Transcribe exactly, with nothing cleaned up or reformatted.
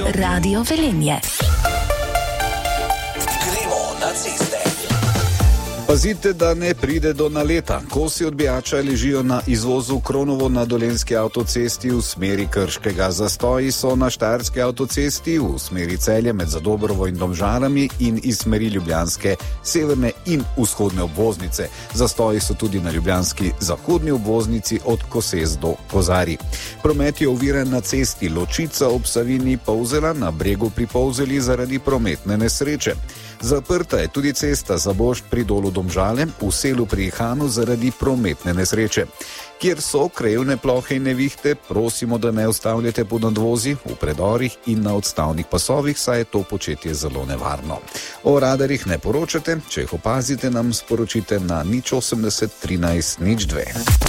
Radio Velenje. Gremo na ceste. Pazite, da ne pride do naleta. Kosi odbijača ležijo na izvozu Kronovo na Dolenjski avtocesti v smeri Krškega. Zastoji so na Štajerski avtocesti v smeri Celje med Zadobrovo in Domžalami in iz smeri Ljubljanske severne in vzhodne obvoznice. Zastoji so tudi na ljubljanski zahodni obvoznici od Koses do Kozarij. Promet je oviran na cesti Ločica ob Savini Polzela na Bregu pri Polzeli zaradi prometne nesreče. Zaprta je tudi cesta Zabošt pri Dolu Domžale v Selu pri Ihanu zaradi prometne nesreče. Kjer so krajevne plohe in nevihte, prosimo, da ne ustavljate pod nadvozi, v predorih in na odstavnih pasovih, saj je to početje zelo nevarno. O radarjih ne poročate, če jih opazite, nam sporočite na nič osemdeset trinajst nič dve.